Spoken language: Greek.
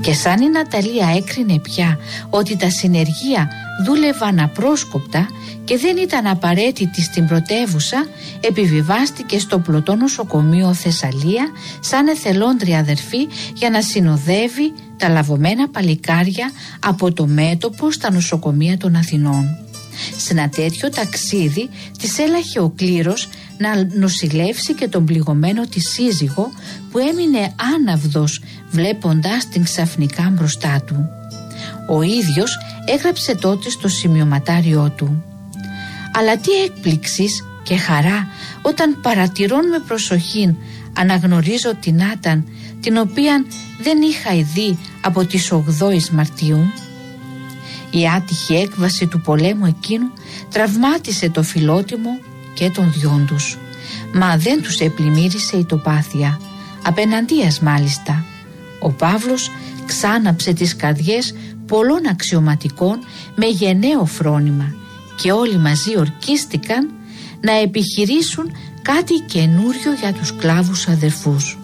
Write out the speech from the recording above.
Και σαν η Ναταλία έκρινε πια ότι τα συνεργεία δούλευαν απρόσκοπτα και δεν ήταν απαραίτητη στην πρωτεύουσα, επιβιβάστηκε στο Πλωτό Νοσοκομείο Θεσσαλία σαν εθελόντρια αδερφή για να συνοδεύει τα λαβωμένα παλικάρια από το μέτωπο στα νοσοκομεία των Αθηνών. Σε ένα τέτοιο ταξίδι της έλαχε ο κλήρος να νοσηλεύσει και τον πληγωμένο της σύζυγο, που έμεινε άναυδος βλέποντας την ξαφνικά μπροστά του. Ο ίδιος έγραψε τότε στο σημειωματάριό του: «Αλλά τι έκπληξης και χαρά όταν παρατηρών με προσοχήν αναγνωρίζω την Άταν, την οποία δεν είχα ειδεί από τις 8 Μαρτίου». Η άτυχη έκβαση του πολέμου εκείνου τραυμάτισε το φιλότιμο και των δυο τους, μα δεν τους επλημμύρισε η τοπάθεια, απέναντίας μάλιστα. Ο Παύλος ξάναψε τις καρδιές πολλών αξιωματικών με γενναίο φρόνημα και όλοι μαζί ορκίστηκαν να επιχειρήσουν κάτι καινούριο για τους σκλάβους αδερφούς.